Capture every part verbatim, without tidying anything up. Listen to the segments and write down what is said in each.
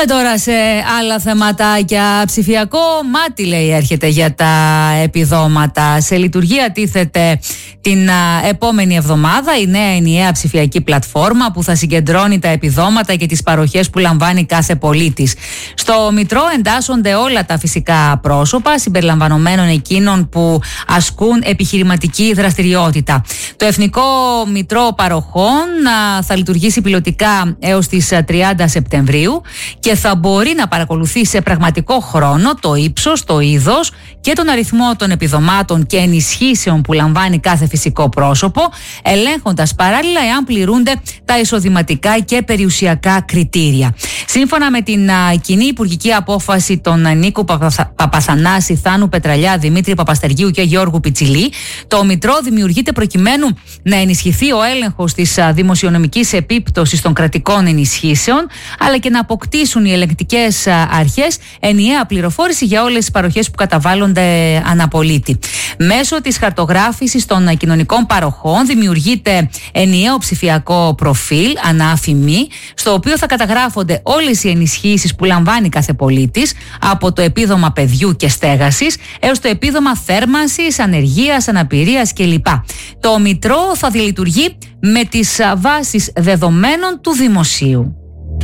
Πάμε τώρα σε άλλα θεματάκια. Ψηφιακό μάτι, λέει, έρχεται για τα επιδόματα. Σε λειτουργία τίθεται την επόμενη εβδομάδα η νέα ενιαία ψηφιακή πλατφόρμα που θα συγκεντρώνει τα επιδόματα και τις παροχές που λαμβάνει κάθε πολίτης. Στο Μητρό εντάσσονται όλα τα φυσικά πρόσωπα, συμπεριλαμβανομένων εκείνων που ασκούν επιχειρηματική δραστηριότητα. Το Εθνικό Μητρό Παροχών θα λειτουργήσει πιλωτικά έως τις τριάντα Σεπτεμβρίου και θα μπορεί να παρακολουθεί σε πραγματικό χρόνο το ύψος, το είδος και τον αριθμό των επιδομάτων και ενισχύσεων που λαμβάνει κάθε φυσικό πρόσωπο, ελέγχοντας παράλληλα εάν πληρούνται τα εισοδηματικά και περιουσιακά κριτήρια. Σύμφωνα με την α, κοινή υπουργική απόφαση των Νίκου Παπαθανάση, Θάνου Πετραλιά, Δημήτρη Παπαστεργίου και Γιώργου Πιτσιλή, το Μητρό δημιουργείται προκειμένου να ενισχυθεί ο έλεγχος της α, δημοσιονομικής επίπτωσης των κρατικών ενισχύσεων, αλλά και να αποκτήσουν οι ελεγκτικές αρχές ενιαία πληροφόρηση για όλες τις παροχές που καταβάλλονται αναπολίτη. Μέσω της χαρτογράφησης των κοινωνικών παροχών δημιουργείται ενιαίο ψηφιακό προφίλ ανάφημη, στο οποίο θα καταγράφονται όλες οι ενισχύσεις που λαμβάνει κάθε πολίτης, από το επίδομα παιδιού και στέγασης έως το επίδομα θέρμανσης, ανεργίας, αναπηρίας κλπ. Το Μητρό θα διαλειτουργεί με τις βάσεις δεδομένων του δημοσίου.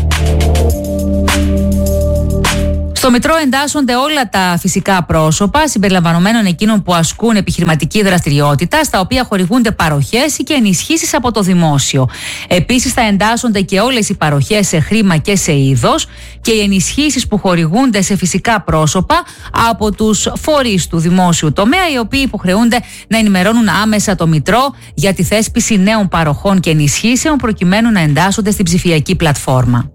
Στο Μητρό εντάσσονται όλα τα φυσικά πρόσωπα, συμπεριλαμβανομένων εκείνων που ασκούν επιχειρηματική δραστηριότητα, στα οποία χορηγούνται παροχές και ενισχύσεις από το δημόσιο. Επίσης, θα εντάσσονται και όλες οι παροχές σε χρήμα και σε είδος και οι ενισχύσεις που χορηγούνται σε φυσικά πρόσωπα από τους φορείς του δημόσιου τομέα, οι οποίοι υποχρεούνται να ενημερώνουν άμεσα το Μητρό για τη θέσπιση νέων παροχών και ενισχύσεων, προκειμένου να εντάσσονται στην ψηφιακή πλατφόρμα.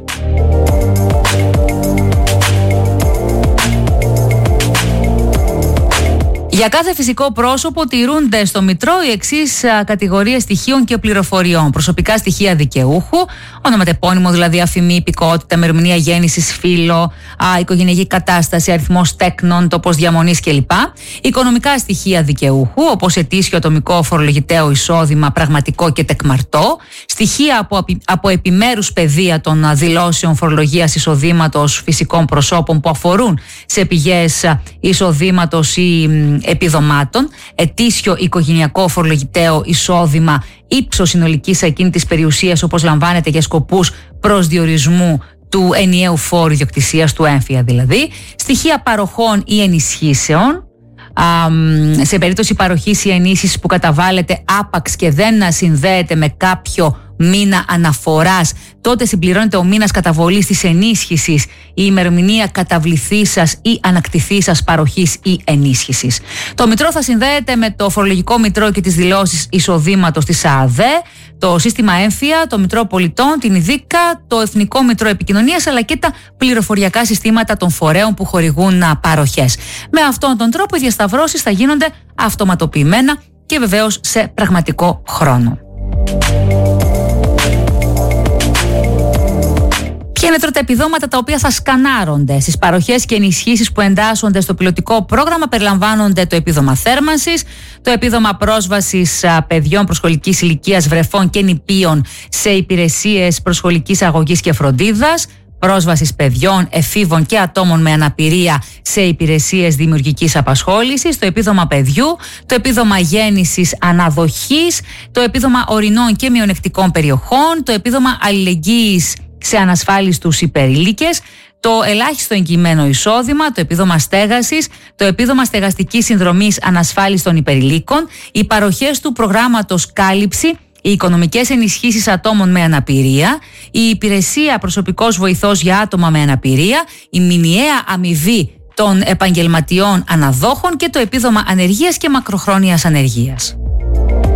Για κάθε φυσικό πρόσωπο τηρούνται στο Μητρό οι εξής κατηγορίες στοιχείων και πληροφοριών: προσωπικά στοιχεία δικαιούχου, ονοματεπώνυμο δηλαδή, αφημί, υπηκότητα, ημερομηνία γέννησης, φύλο, α, οικογενειακή κατάσταση, αριθμός τέκνων, τόπος διαμονής κλπ. Οικονομικά στοιχεία δικαιούχου, όπως ετήσιο ατομικό φορολογητέο εισόδημα, πραγματικό και τεκμαρτό, στοιχεία από, από επιμέρους πεδία των δηλώσεων φορολογίας εισοδήματος φυσικών προσώπων που αφορούν σε πηγές εισοδήματος ή επιδομάτων, ετήσιο οικογενειακό φορολογητέο εισόδημα, ύψος συνολικής ακίνητης περιουσίας όπως λαμβάνεται για σκοπούς προσδιορισμού του ενιαίου φόρου ιδιοκτησίας, του έμφυα δηλαδή, στοιχεία παροχών ή ενισχύσεων, Α, σε περίπτωση παροχής ή ενίσχυσης που καταβάλλεται άπαξ και δεν συνδέεται με κάποιο μήνα αναφοράς, τότε συμπληρώνεται ο μήνας καταβολής της ενίσχυσης, η ημερομηνία καταβληθήσας ή ανακτηθήσας παροχής ή ενίσχυσης. Το Μητρό θα συνδέεται με το φορολογικό Μητρό και τις δηλώσεις εισοδήματος της ΑΔΕ, το σύστημα έμφυα, το Μητρό Πολιτών, την ΙΔΙΚΑ, το Εθνικό Μητρό Επικοινωνίας, αλλά και τα πληροφοριακά συστήματα των φορέων που χορηγούν παροχές. Με αυτόν τον τρόπο οι διασταυρώσεις θα γίνονται αυτοματοποιημένα και βεβαίως σε πραγματικό χρόνο. Ποια είναι τώρα τα επιδόματα τα οποία θα σκανάρονται? Στις παροχές και ενισχύσεις που εντάσσονται στο πιλωτικό πρόγραμμα περιλαμβάνονται το επίδομα θέρμανσης, το επίδομα πρόσβασης παιδιών προσχολικής ηλικίας, βρεφών και νηπίων σε υπηρεσίες προσχολικής αγωγής και φροντίδας, πρόσβασης παιδιών, εφήβων και ατόμων με αναπηρία σε υπηρεσίες δημιουργικής απασχόλησης, το επίδομα παιδιού, το επίδομα γέννησης αναδοχής, το επίδομα ορεινών και μειονεκτικών περιοχών, το επίδομα αλληλεγγύης σε ανασφάλιστους υπερήλικες, το ελάχιστο εγγυημένο εισόδημα, το επίδομα στέγασης, το επίδομα στεγαστικής συνδρομής ανασφάλιστων υπερηλίκων, οι παροχές του προγράμματος κάλυψη, οι οικονομικές ενισχύσεις ατόμων με αναπηρία, η υπηρεσία προσωπικός βοηθός για άτομα με αναπηρία, η μηνιαία αμοιβή των επαγγελματιών αναδόχων και το επίδομα ανεργίας και μακροχρόνιας ανεργίας.